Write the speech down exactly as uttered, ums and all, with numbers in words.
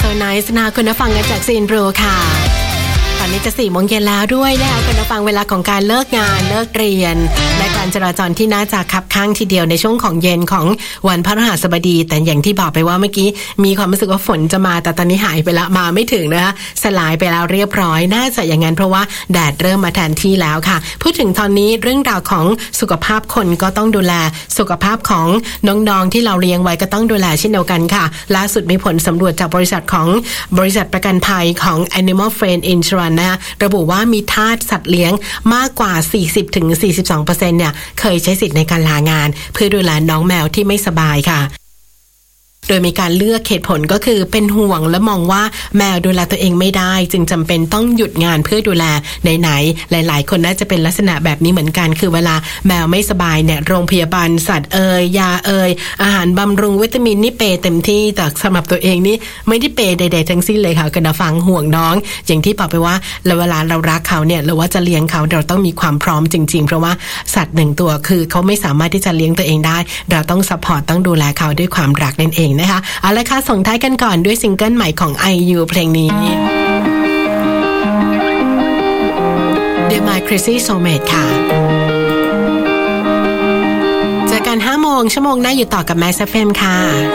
So Nice นะคุณผู้ฟังกันจากซีนบรูค่ะตอนนี้จะสี่โมงเย็นแล้วด้วยนะคะคุณผู้ฟังเวลาของการเลิกงานเลิกเรียนและการจราจรที่น่าจะคับข้างทีเดียวในช่วงของเย็นของวันพฤหัสบดีแต่อย่างที่บอกไปว่าเมื่อกี้มีความรู้สึกว่าฝนจะมาแต่ตอนนี้หายไปละมาไม่ถึงนะคะสลายไปแล้วเรียบร้อยน่าจะอย่างนั้นเพราะว่าแดดเริ่มมาแทนที่แล้วค่ะพูดถึงตอนนี้เรื่องราวของสุขภาพคนก็ต้องดูแลสุขภาพของน้องๆที่เราเลี้ยงไว้ก็ต้องดูแลเช่นเดียวกันค่ะล่าสุดมีผลสำรวจจากบริษัทของบริษัทประกันภัยของ Animal Friend Insurance นะระบุว่ามีทาสสัตว์เลี้ยงมากกว่า สี่สิบถึงสี่สิบสองเปอร์เซ็นต์ เนี่ยเคยใช้สิทธิ์ในการลางานเพื่อดูแลน้องแมวที่ไม่สบายค่ะโดยมีการเลือกเหตุผลก็คือเป็นห่วงและมองว่าแมวดูแลตัวเองไม่ได้จึงจำเป็นต้องหยุดงานเพื่อดูแลไหนๆหลายๆคนน่าจะเป็นลักษณะแบบนี้เหมือนกันคือเวลาแมวไม่สบายเนี่ยโรงพยาบาลสัตว์เอ่ยยาเอ่ยอาหารบำรุงวิตามินนี่เปย์เต็มที่แต่สำหรับตัวเองนี่ไม่ได้เปย์ใดๆทั้งสิ้นเลยค่ะกระฟังห่วงน้องอย่างที่บอกไปว่าเวลาเรารักเขาเนี่ยหรือว่าจะเลี้ยงเขาเราต้องมีความพร้อมจริงๆเพราะว่าสัตว์หนึ่งตัวคือเขาไม่สามารถที่จะเลี้ยงตัวเองได้เราต้องซัพพอร์ตต้องดูแลเขาด้วยความรักนั่นเองนะคะเอาละค่ะส่งท้ายกันก่อนด้วยซิงเกิลใหม่ของ ไอ ยู เพลงนี้ The My Crazy Soulmate ค่ะเจอกันห้าโมงชั่วโมงหน้าอยู่ต่อกับ Max เอฟ เอ็ม ค่ะ